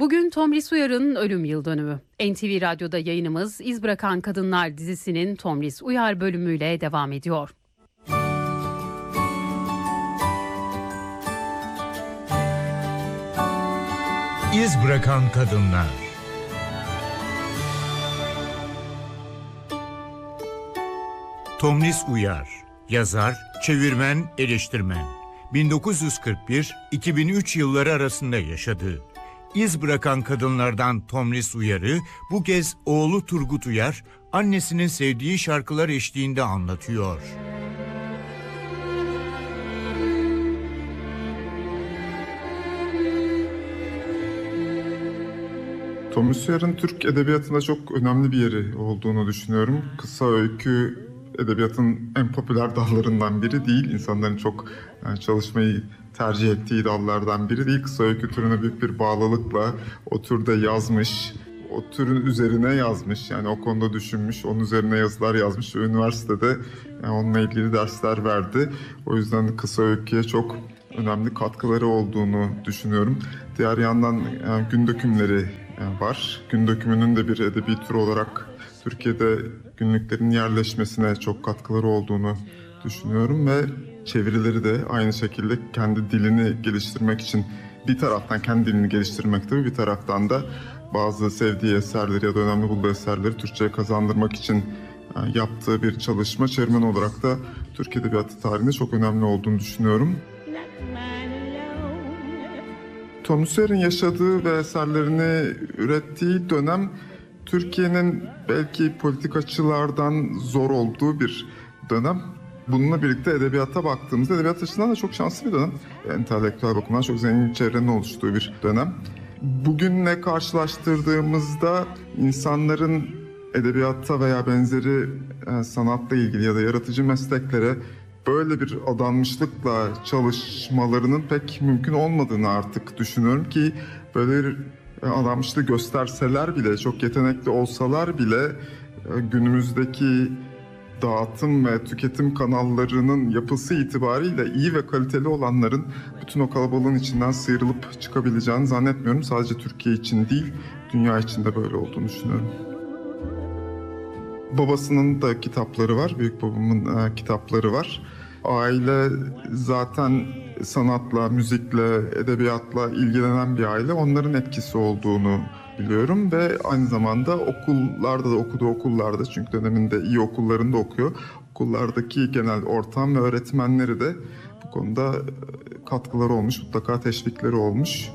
Bugün Tomris Uyar'ın ölüm yıl dönümü. NTV Radyo'da yayınımız İz Bırakan Kadınlar dizisinin Tomris Uyar bölümüyle devam ediyor. İz Bırakan Kadınlar. Tomris Uyar, yazar, çevirmen, eleştirmen. 1941-2003 yılları arasında yaşadı. İz bırakan kadınlardan Tomris Uyar'ı bu kez oğlu Turgut Uyar, annesinin sevdiği şarkılar eşliğinde anlatıyor. Tomris Uyar'ın Türk edebiyatında çok önemli bir yeri olduğunu düşünüyorum. Kısa öykü edebiyatın en popüler dallarından biri değil. İnsanların çok çalışmayı tercih ettiği dallardan biri değil. Kısa öykü türüne büyük bir bağlılıkla o türde yazmış, o türün üzerine yazmış. Yani o konuda düşünmüş, onun üzerine yazılar yazmış ve üniversitede onunla ilgili dersler verdi. O yüzden kısa öyküye çok önemli katkıları olduğunu düşünüyorum. Diğer yandan gün dökümleri var. Gün dökümünün de bir edebi tür olarak Türkiye'de günlüklerin yerleşmesine çok katkıları olduğunu düşünüyorum ve çevirileri de aynı şekilde kendi dilini geliştirmek için bir taraftan kendi dilini geliştirmek tabii, bir taraftan da bazı sevdiği eserleri ya da önemli bulduğu eserleri Türkçe'ye kazandırmak için yaptığı bir çalışma. Çevirmen olarak da Türk Edebiyatı tarihinde çok önemli olduğunu düşünüyorum. Tomris Uyar'ın yaşadığı ve eserlerini ürettiği dönem Türkiye'nin belki politik açılardan zor olduğu bir dönem. Bununla birlikte edebiyata baktığımızda edebiyat açısından da çok şanslı bir dönem. Entelektüel bakımdan çok zengin bir çevrenin oluştuğu bir dönem. Bugünle karşılaştırdığımızda insanların edebiyatta veya benzeri sanatla ilgili ya da yaratıcı mesleklere böyle bir adanmışlıkla çalışmalarının pek mümkün olmadığını artık düşünüyorum ki böyle bir adanmışlığı gösterseler bile, çok yetenekli olsalar bile günümüzdeki dağıtım ve tüketim kanallarının yapısı itibariyle iyi ve kaliteli olanların bütün o kalabalığın içinden sıyrılıp çıkabileceğini zannetmiyorum. Sadece Türkiye için değil, dünya için de böyle olduğunu düşünüyorum. Babasının da kitapları var, büyük babamın kitapları var. Aile zaten sanatla, müzikle, edebiyatla ilgilenen bir aile. Onların etkisi olduğunu biliyorum ve aynı zamanda okullarda da okuduğu okullarda, çünkü döneminde iyi okullarında okuyor. Okullardaki genel ortam ve öğretmenleri de bu konuda katkıları olmuş, mutlaka teşvikleri olmuş.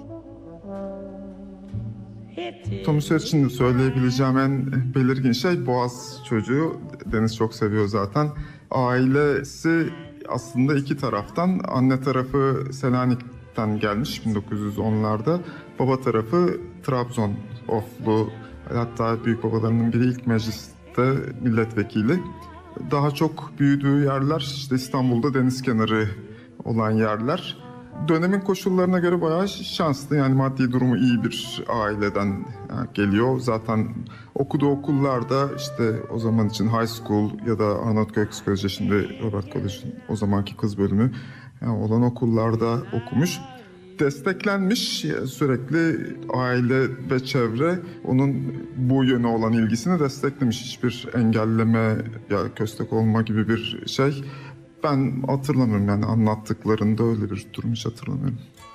Tomris Uyar için de söyleyebileceğim en belirgin şey Boğaz çocuğu. Deniz çok seviyor zaten. Ailesi aslında iki taraftan. Anne tarafı Selanik'ten gelmiş 1910'larda. Baba tarafı Trabzon Oflu. Hatta büyük babalarının biri ilk mecliste milletvekili. Daha çok büyüdüğü yerler işte İstanbul'da deniz kenarı olan yerler. Dönemin koşullarına göre bayağı şanslı, yani maddi durumu iyi bir aileden geliyor. Zaten okuduğu okullarda işte o zaman için High School ya da Arnavutköy Kız Koleji, şimdi Robert College'in o zamanki kız bölümü olan okullarda okumuş. Desteklenmiş sürekli, aile ve çevre onun bu yöne olan ilgisini desteklemiş. Hiçbir engelleme ya köstek olma gibi bir şey ben hatırlamıyorum, yani anlattıklarında öyle bir durum hiç hatırlamıyorum.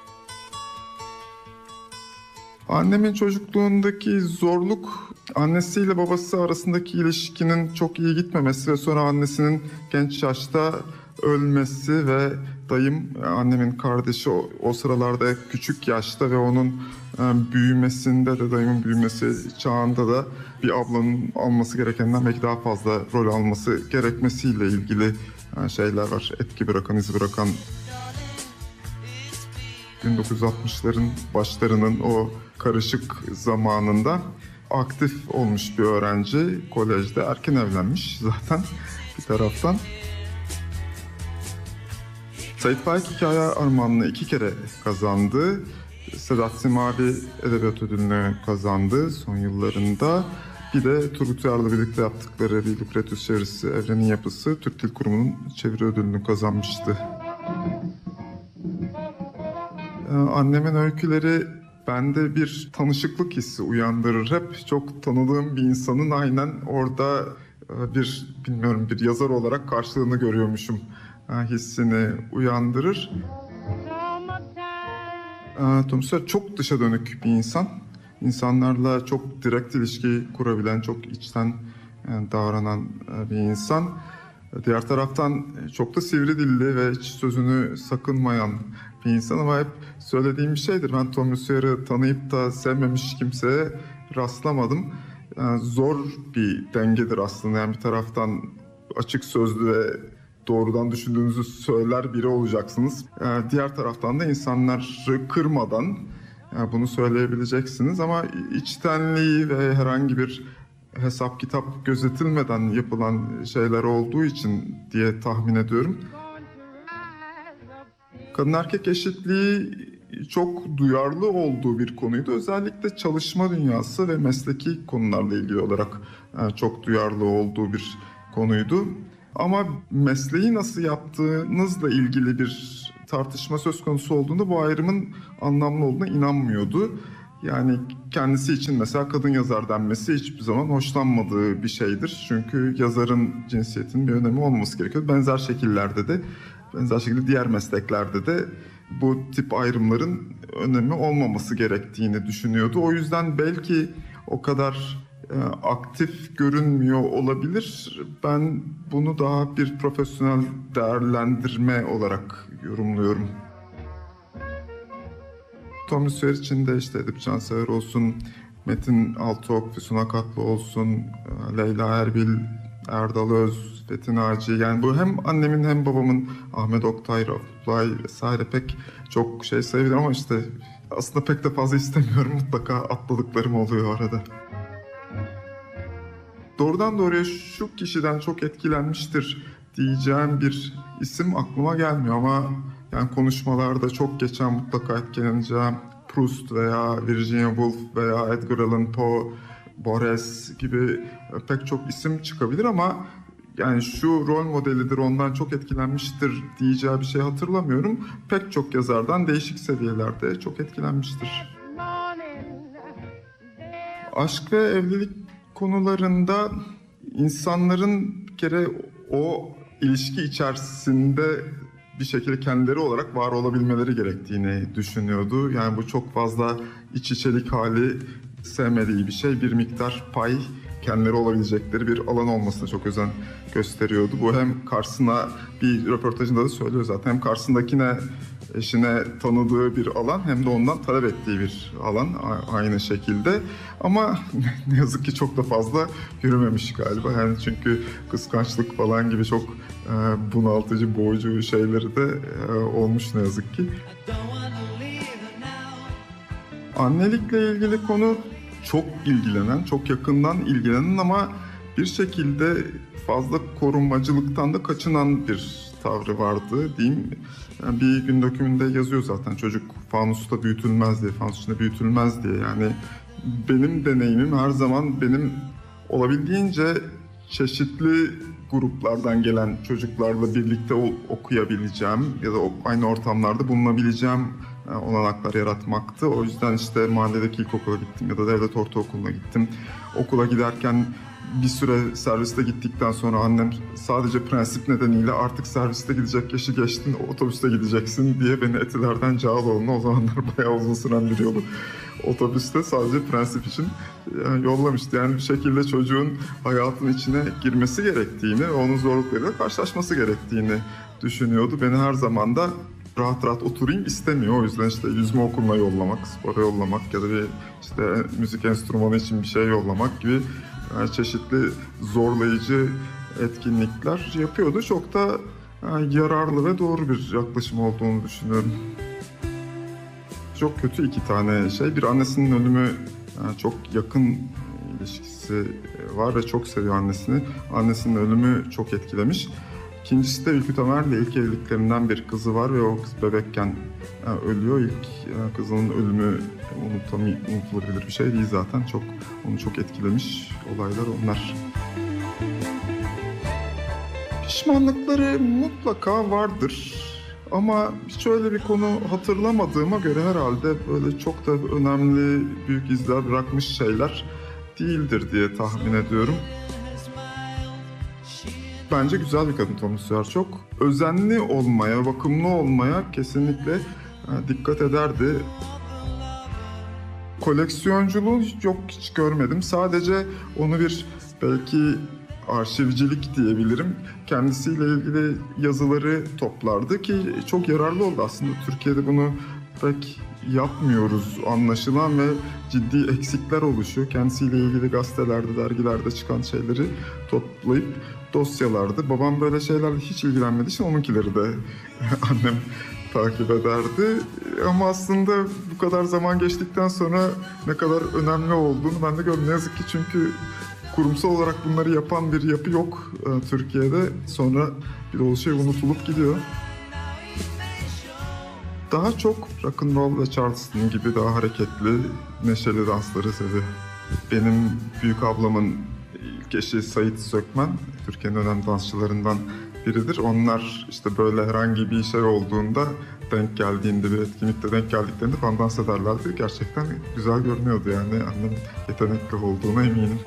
Annemin çocukluğundaki zorluk, annesiyle babası arasındaki ilişkinin çok iyi gitmemesi ve sonra annesinin genç yaşta ölmesi ve dayım, annemin kardeşi o sıralarda küçük yaşta ve onun büyümesinde de, dayımın büyümesi çağında da bir ablanın alması gerekenden belki daha fazla rol alması gerekmesiyle ilgili şeyler var. Etki bırakan, iz bırakan. 1960'ların başlarının o karışık zamanında aktif olmuş bir öğrenci, kolejde erken evlenmiş zaten bir taraftan. Sait Faik Hikaye Armağanı'nı 2 kere kazandı. Sedat Simavi Edebiyat Ödülünü kazandı son yıllarında. Bir de Turgut Uyar'la birlikte yaptıkları bir Lucretius çevirisi Evrenin Yapısı Türk Dil Kurumu'nun çeviri ödülünü kazanmıştı. Annemin öyküleri bende bir tanışıklık hissi uyandırır. Hep çok tanıdığım bir insanın aynen orada bir yazar olarak karşılığını görüyormuşum hissini uyandırır. Tom Sawyer çok dışa dönük bir insan. İnsanlarla çok direkt ilişki kurabilen, çok içten davranan bir insan. Diğer taraftan çok da sivri dilli ve hiç sözünü sakınmayan bir insan ama hep söylediğim bir şeydir. Ben Tom Sawyer'ı tanıyıp da sevmemiş kimseye rastlamadım. Zor bir dengedir aslında. Yani bir taraftan açık sözlü ve doğrudan düşündüğünüzü söyler biri olacaksınız. Diğer taraftan da insanları kırmadan bunu söyleyebileceksiniz ama içtenliği ve herhangi bir hesap kitap gözetilmeden yapılan şeyler olduğu için diye tahmin ediyorum. Kadın erkek eşitliği çok duyarlı olduğu bir konuydu. Özellikle çalışma dünyası ve mesleki konularla ilgili olarak çok duyarlı olduğu bir konuydu. Ama mesleği nasıl yaptığınızla ilgili bir tartışma söz konusu olduğunda bu ayrımın anlamlı olduğuna inanmıyordu. Yani kendisi için mesela kadın yazar denmesi hiçbir zaman hoşlanmadığı bir şeydir. Çünkü yazarın cinsiyetinin bir önemi olmaması gerekiyor. Benzer şekilde diğer mesleklerde de bu tip ayrımların önemi olmaması gerektiğini düşünüyordu. O yüzden belki o kadar aktif görünmüyor olabilir. Ben bunu daha bir profesyonel değerlendirme olarak yorumluyorum. Tom Sawyer için de işte Edip Cansever olsun, Metin Altıok, Füsun Akatlı olsun, Leyla Erbil, Erdal Öz, Fethi Naci. Yani bu hem annemin hem babamın, Ahmet Oktay, Raufay vesaire pek çok şey sayabilirim ama işte aslında pek de fazla istemiyorum. Mutlaka atladıklarım oluyor arada. Doğrudan doğruya şu kişiden çok etkilenmiştir diyeceğim bir isim aklıma gelmiyor ama yani konuşmalarda çok geçen mutlaka etkileneceğim Proust veya Virginia Woolf veya Edgar Allan Poe, Borges gibi pek çok isim çıkabilir ama yani şu rol modelidir, ondan çok etkilenmiştir diyeceği bir şey hatırlamıyorum. Pek çok yazardan değişik seviyelerde çok etkilenmiştir. Aşk ve evlilik konularında insanların bir kere o ilişki içerisinde bir şekilde kendileri olarak var olabilmeleri gerektiğini düşünüyordu. Yani bu çok fazla iç içelik hali sevmediği bir şey. Bir miktar pay kendileri olabilecekleri bir alan olmasına çok özen gösteriyordu. Bu hem karşısına bir röportajında da söylüyor zaten. Hem karşısındakine, eşine tanıdığı bir alan hem de ondan talep ettiği bir alan aynı şekilde. Ama ne yazık ki çok da fazla yürümemiş galiba. Yani çünkü kıskançlık falan gibi çok bunaltıcı, boğucu şeyleri de olmuş ne yazık ki. Annelikle ilgili konu çok ilgilenen, çok yakından ilgilenen ama bir şekilde fazla korumacılıktan da kaçınan bir tavrı vardı diyeyim. Yani bir gün dökümünde yazıyor zaten çocuk fanusta büyütülmez diye, fanus içinde büyütülmez diye. Yani benim deneyimim her zaman benim olabildiğince çeşitli gruplardan gelen çocuklarla birlikte okuyabileceğim ya da aynı ortamlarda bulunabileceğim olanaklar yaratmaktı. O yüzden işte mahalledeki ilkokula gittim ya da devlet ortaokuluna gittim. Okula giderken bir süre serviste gittikten sonra annem sadece prensip nedeniyle artık serviste gidecek yaşı geçtin, otobüste gideceksin diye beni Etiler'den Cağaloğlu'na, o zamanlar bayağı uzun süren bir yolu otobüste sadece prensip için yollamıştı. Yani bir şekilde çocuğun hayatın içine girmesi gerektiğini, onun zorluklarıyla karşılaşması gerektiğini düşünüyordu. Beni her zaman da rahat rahat oturayım istemiyor. O yüzden işte yüzme okuluna yollamak, spora yollamak ya da bir işte müzik enstrümanı için bir şey yollamak gibi çeşitli zorlayıcı etkinlikler yapıyordu. Çok da yararlı ve doğru bir yaklaşım olduğunu düşünüyorum. Çok kötü iki tane şey. Bir, annesinin ölümü, çok yakın ilişkisi var ve çok seviyor annesini. Annesinin ölümü çok etkilemiş. İkincisi de Ülkü Tamer'le ilk evliliklerinden bir kızı var ve o kız bebekken ölüyor. İlk kızının ölümü unutulabilir bir şey değil zaten. Onu çok etkilemiş olaylar onlar. Pişmanlıkları mutlaka vardır. Ama hiç öyle bir konu hatırlamadığıma göre herhalde böyle çok da önemli, büyük izler bırakmış şeyler değildir diye tahmin ediyorum. Bence güzel bir kadın Tomris Uyar. Çok özenli olmaya, bakımlı olmaya kesinlikle dikkat ederdi. Koleksiyonculuğu hiç görmedim. Sadece onu bir belki arşivcilik diyebilirim. Kendisiyle ilgili yazıları toplardı ki çok yararlı oldu aslında. Türkiye'de bunu pek yapmıyoruz anlaşılan ve ciddi eksikler oluşuyor. Kendisiyle ilgili gazetelerde, dergilerde çıkan şeyleri toplayıp dosyalardı. Babam böyle şeylerle hiç ilgilenmediği için onunkileri de annem takip ederdi. Ama aslında bu kadar zaman geçtikten sonra ne kadar önemli olduğunu ben de gördüm. Ne yazık ki çünkü kurumsal olarak bunları yapan bir yapı yok Türkiye'de. Sonra bir dolu şey unutulup gidiyor. Daha çok rock'n'roll ve Charleston gibi daha hareketli, neşeli dansları seviyor. Benim büyük ablamın ilk eşi Sait Sökmen, Türkiye'nin önemli dansçılarından biridir. Onlar işte böyle herhangi bir şey olduğunda denk geldiğinde, bir etkinlikte denk geldiklerinde falan dans ederlerdi. Gerçekten güzel görünüyordu yani. Annem yetenekli olduğuna eminim.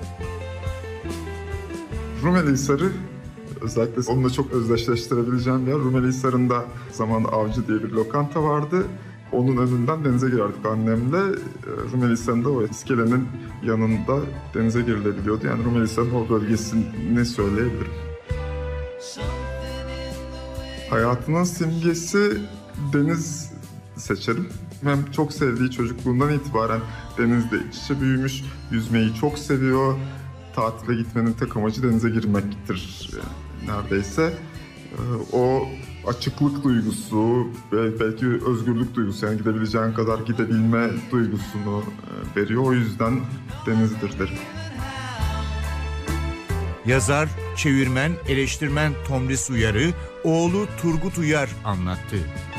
Rumelihisar'ı özellikle onunla çok özdeşleştirebileceğim bir yer. Rumelihisar'ında zamanında Avcı diye bir lokanta vardı. Onun önünden denize girerdik annemle. Rumelihisar'ında o iskelenin yanında denize girilebiliyordu. Yani Rumelihisar'ın o bölgesini söyleyebilirim. Hayatının simgesi deniz seçerim. Hem çok sevdiği çocukluğundan itibaren denizde iç içe büyümüş, yüzmeyi çok seviyor. Tatile gitmenin tek amacı denize girmektir neredeyse. O açıklık duygusu ve belki özgürlük duygusu, yani gidebileceğin kadar gidebilme duygusunu veriyor. O yüzden denizdir derim. Yazar, çevirmen, eleştirmen Tomris Uyar'ı oğlu Turgut Uyar anlattı.